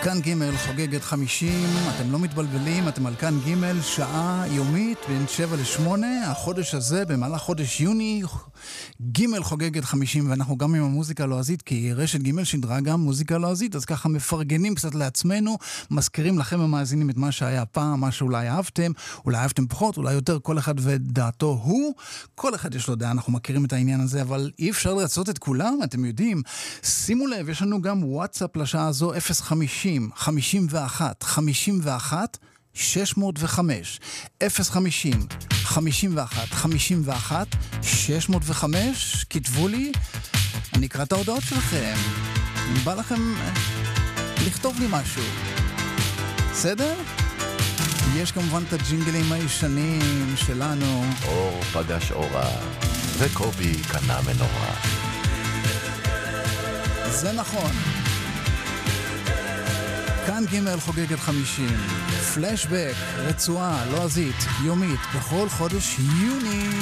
כאן ג' חוגגת 50, אתם לא מתבלבלים, אתם על כאן ג', שעה יומית בין 7 ל-8, החודש הזה, במהלך חודש יוני, ג' חוגגת 50, ואנחנו גם עם המוזיקה הלועזית, כי רשת ג' שידרה גם מוזיקה לועזית, אז ככה מפרגנים קצת לעצמנו, מזכירים לכם המאזינים את מה שהיה פעם, מה שאולי אהבתם פחות, אולי יותר, כל אחד ודעתו הוא, כל אחד יש לו דעה, אנחנו מכירים את העניין הזה, אבל אי אפשר לרצות את כולם, אתם יודעים. שימו לב, יש לנו גם וואטסאפ לשעה הזו, 050 51 51 605 050 51 51 605. כתבו לי, אני אקרא את ההודעות שלכם, אם בא לכם לכתוב לי משהו, בסדר? יש כמובן את הג'ינגלים הישנים שלנו, אור פגש אורה וקובי קנה מנורה. זה נכון. כאן ג' חוגגת 50, פלשבק, רצועה לועזית יומית בכל חודש יוני.